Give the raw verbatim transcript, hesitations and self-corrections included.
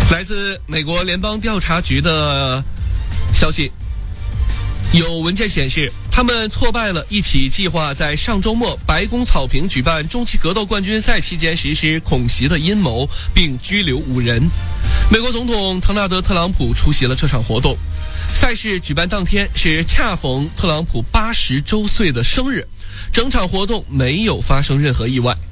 来自美国联邦调查局的消息，有文件显示，他们挫败了一起计划在上周末白宫草坪举办中期格斗冠军赛期间实施恐袭的阴谋，并拘留五人。美国总统唐纳德·特朗普出席了这场活动。赛事举办当天是恰逢特朗普八十周岁的生日，整场活动没有发生任何意外。